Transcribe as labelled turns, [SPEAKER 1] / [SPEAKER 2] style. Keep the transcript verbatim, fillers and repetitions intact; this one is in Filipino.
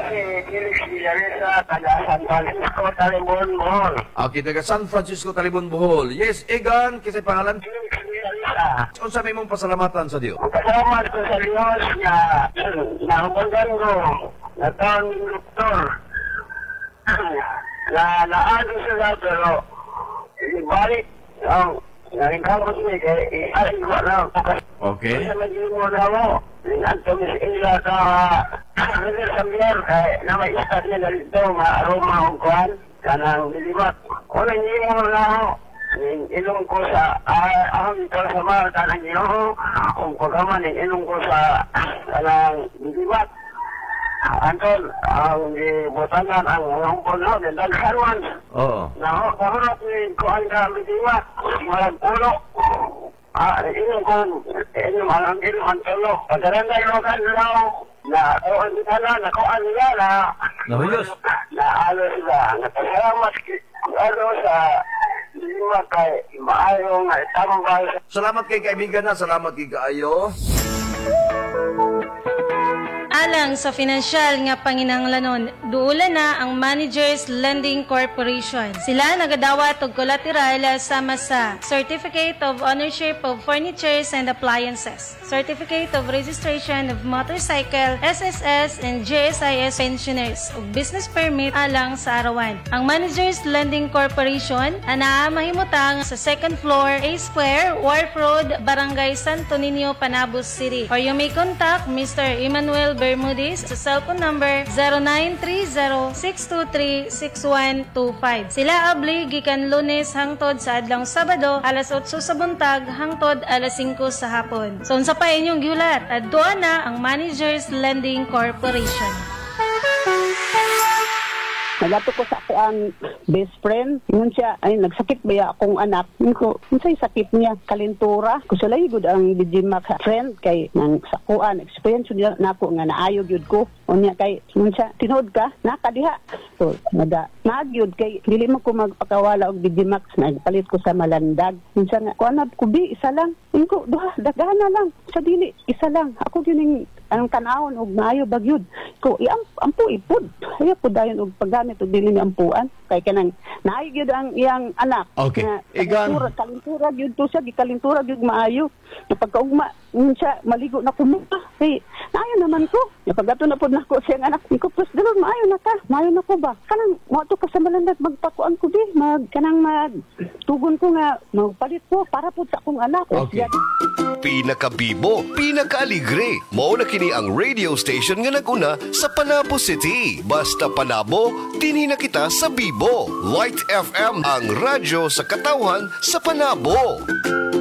[SPEAKER 1] si Felix Villaresa, taga San Francisco, Talibon, Bohol.
[SPEAKER 2] Okay, taga San Francisco, Talibon, Bohol. Yes, Egan, kasi pangalan.
[SPEAKER 1] Felix Villaresa.
[SPEAKER 2] Unsa may mong pasalamatan sa Dios?
[SPEAKER 1] Kasama ko sa Diyos na nahubagan ko na taong doktor na naano sila pero ibalik ang naringkabot niya kaya iasin ko na
[SPEAKER 2] Okay.
[SPEAKER 1] kasi magiging mo na mo Antonis Ila ka Miguel Sambier kaya na may istat niya dito ma-aroma ang kuhan kanang dilibat o nang mo na ako inong ko sa ahang ito sa mga kanang ginoo kung pagkaman inong ko sa kanang dilibat Anton, ang ibotanan ang ang puno ng dagharwan.
[SPEAKER 2] Oo.
[SPEAKER 1] Na kahurot ni kuan ka mitiwa, malang puno. Ah, inom ko, inom ang inom ang tulo. Pagkarangay mo kan lao, na kuan nila, na kuan nila, na
[SPEAKER 2] Nahuyos.
[SPEAKER 1] na ano sila, napasalamat ano sa lima kay maayong tamang bahay.
[SPEAKER 2] Salamat kay kaibigan na, salamat kay kaayo.
[SPEAKER 3] Alang sa financial nga panginahanglanon, duula na ang Managers Lending Corporation. Sila nagadawat og collateral sama sa Certificate of Ownership of Furnitures and Appliances, Certificate of Registration of Motorcycle, S S S and J S I S pensioners ug business permit alang sa arawan. Ang Managers Lending Corporation ana mahimutang sa second floor, A Square, Wharf Road, Barangay Santo Niño, Panabos City. Or you may contact Mister Emmanuel Bermudez sa cellphone number zero nine three zero, six two three, six one two five. Sila abli gikan Lunes hangtod sa adlong Sabado alas otso sa buntag hangtod alas singko sa hapon. So unsa pa inyong giulat? Adto na ang Managers Lending Corporation.
[SPEAKER 4] Nagato ko sa akong best friend. Ngun siya, ay, nagsakit ba ya akong anak? Ngun ko, unsay sakit niya? Kalintura. Kusalay gud ang Digimac friend kay nang sakuan. Experience niya na ako nga naayog yun ko. O niya kay, ngun siya, tinood ka? Nakadiha. So, naga, nagyod kay, dili mo ko magpakawala og Digimac. Nagpalit ko sa Malandag. Ngun siya nga, kuanab ko bi, isa lang. Ngun ko, duha, dagana lang. Sa dili, isa lang. Ako yun ang tanawon og maayo bagyod ko iam ampo ipod ay po dayon og paggamit og dili ni ampuan kay kanang naayo gyud ang iyang anak.
[SPEAKER 2] Okay.
[SPEAKER 4] Na,
[SPEAKER 2] Igan.
[SPEAKER 4] kalintura, kalintura gyud to siya gikalintura gyud maayo na pagkaugma ngun siya maligo na kumuha kay naayo naman ko na pagato na pod nako siyang anak ko plus dalon maayo na ka maayo na ko ba kanang mo to ka sa Malandag magpakuan ko di mag kanang mag tugon ko nga magpalit ko para pod sa akong anak.
[SPEAKER 2] Okay.
[SPEAKER 5] Pinakabibo, pinakaaligre. Mao na kini ang radio station nga naguna sa Panabo City. Basta Panabo, dinhi na kita sa Bibo. Light F M, ang radyo sa katawhan sa Panabo.